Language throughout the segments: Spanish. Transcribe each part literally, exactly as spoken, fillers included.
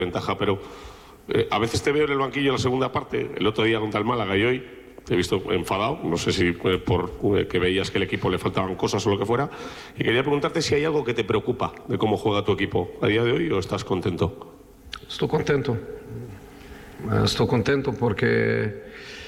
ventaja, pero eh, a veces te veo en el banquillo en la segunda parte, el otro día contra el Málaga y hoy te he visto enfadado, no sé si eh, por eh, que veías que al equipo le faltaban cosas o lo que fuera, y quería preguntarte si hay algo que te preocupa de cómo juega tu equipo a día de hoy o estás contento. Estoy contento, estoy contento porque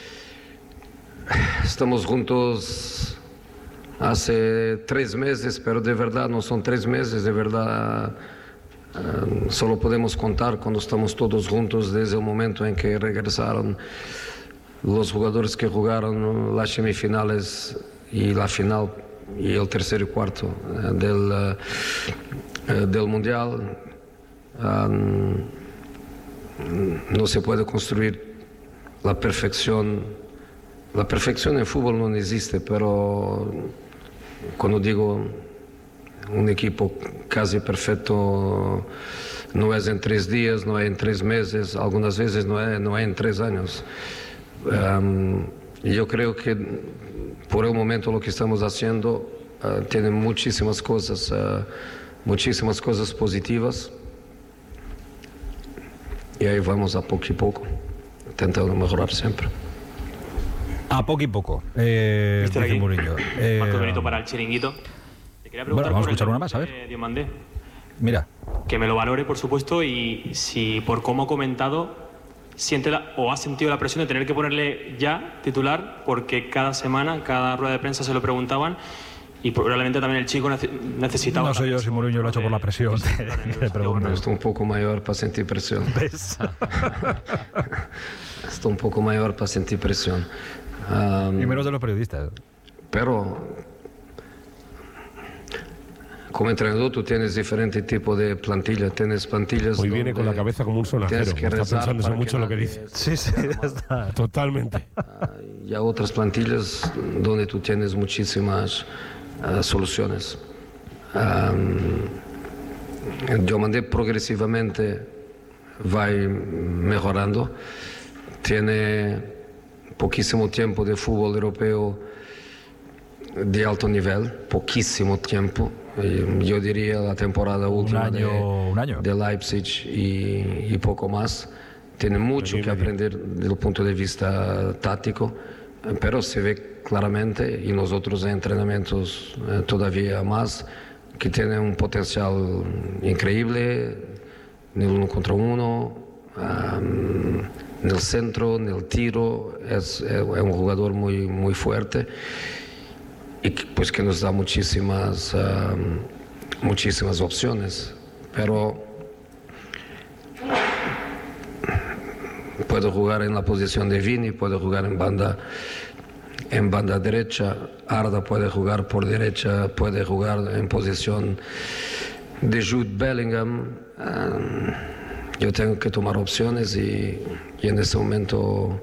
estamos juntos hace tres meses, pero de verdad no son tres meses, de verdad uh, solo podemos contar cuando estamos todos juntos desde el momento en que regresaron los jugadores que jugaron las semifinales y la final y el tercer y cuarto uh, del, uh, del Mundial. Um, no se puede construir la perfección. La perfección en fútbol no existe, pero cuando digo un equipo casi perfecto no es en tres días, no es en tres meses, algunas veces no es, no es en tres años. Um, yo creo que por el momento lo que estamos haciendo uh, tiene muchísimas cosas, uh, muchísimas cosas positivas. Y ahí vamos a poco y poco, intentando mejorar siempre. A poco y poco, eh, dice Mourinho. Eh, Marcos Benito para el Chiringuito. Te quería preguntar, bueno, vamos a escuchar una más, a ver. Eh, Diomandé. Mira. Que me lo valore, por supuesto, y si por cómo ha comentado, siente la, o ha sentido la presión de tener que ponerle ya titular, porque cada semana, cada rueda de prensa se lo preguntaban, y probablemente también el chico necesitaba... No sé yo si Mourinho lo ha hecho por la presión. Estoy un poco mayor para sentir presión. Estoy un poco mayor para sentir presión. Um, y menos de los periodistas. Pero como entrenador tú tienes diferente tipo de plantilla, tienes plantillas. Hoy viene con la cabeza como un sonajero, está pensándose mucho lo que dice. Sí, sí, ya está. Totalmente. Uh, y hay otras plantillas donde tú tienes muchísimas uh, soluciones. Um, yo mandé progresivamente, va mejorando. Tiene poquísimo tiempo de fútbol europeo de alto nivel, poquísimo tiempo. Yo diría la temporada última un año, de, un año. de Leipzig y, y poco más. Tiene mucho que aprender desde el punto de vista táctico, pero se ve claramente, y nosotros en entrenamientos eh, todavía más, que tiene un potencial increíble en el uno contra uno, um, en el centro, en el tiro. Es, es un jugador muy, muy fuerte y que, pues, que nos da muchísimas, um, muchísimas opciones, pero puede jugar en la posición de Vini, puede jugar en banda, en banda derecha, Arda puede jugar por derecha, puede jugar en posición de Jude Bellingham. Um, yo tengo que tomar opciones y, y en este momento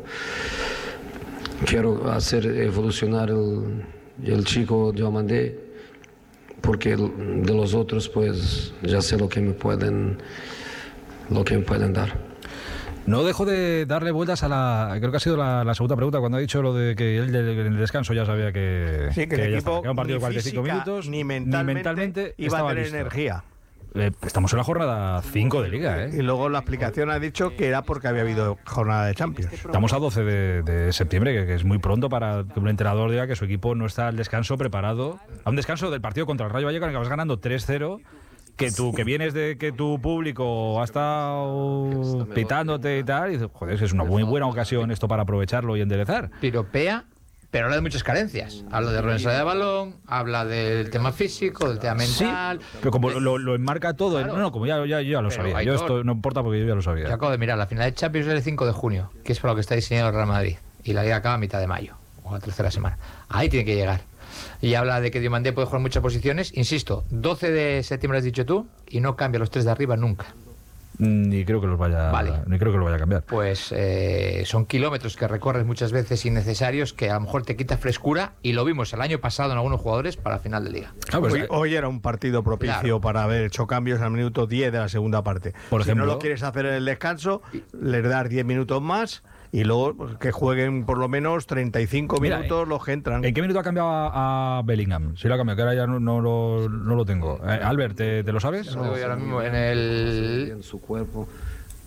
quiero hacer evolucionar el, el chico Diomandé, porque de los otros pues ya sé lo que me pueden, lo que me pueden dar. No dejo de darle vueltas a la... Creo que ha sido la, la segunda pregunta, cuando ha dicho lo de que él en el descanso ya sabía que... Sí, que, que el ya equipo estaba, que era un partido de cuarenta y cinco física, minutos, ni mentalmente, ni mentalmente iba a tener listo. energía. Eh, estamos en la jornada cinco de Liga, ¿eh? Y luego la explicación ha dicho que era porque había habido jornada de Champions. Estamos a doce de, de septiembre, que, que es muy pronto para que un entrenador diga que su equipo no está al descanso preparado. A un descanso del partido contra el Rayo Vallecano, en el que vas ganando tres cero, que tú, que vienes de que tu público ha estado pitándote y tal, y dices, joder, es una muy buena ocasión esto para aprovecharlo y enderezar. Piropea, pero habla de muchas carencias. Habla de responsabilidad de balón, habla del tema físico, del tema mental. Sí, pero como lo, lo enmarca todo, claro. en, no, no, como ya, ya, yo ya lo pero sabía. Yo esto no importa porque yo ya lo sabía. Yo acabo de mirar, la final de Champions es el cinco de junio, que es para lo que está diseñado el Real Madrid. Y la liga acaba a mitad de mayo, o la tercera semana. Ahí tiene que llegar. Y habla de que Diomandé puede jugar muchas posiciones. Insisto, doce de septiembre has dicho tú, y no cambia los tres de arriba nunca. Ni creo que los vaya, vale. ni creo que lo vaya a cambiar. Pues eh, son kilómetros que recorres muchas veces innecesarios, que a lo mejor te quita frescura, y lo vimos el año pasado en algunos jugadores para la final de Liga. Ah, pues hoy, hoy era un partido propicio claro. para haber hecho cambios al minuto diez de la segunda parte. Por ejemplo, si no lo quieres hacer en el descanso, les das diez minutos más y luego que jueguen por lo menos treinta y cinco Mira, minutos los que entran. ¿En qué minuto ha cambiado a, a Bellingham? Si lo ha cambiado, que ahora ya no, no, lo, no lo tengo. Eh, Albert, ¿te, te lo sabes? Lo digo yo ahora mismo en el... En su cuerpo.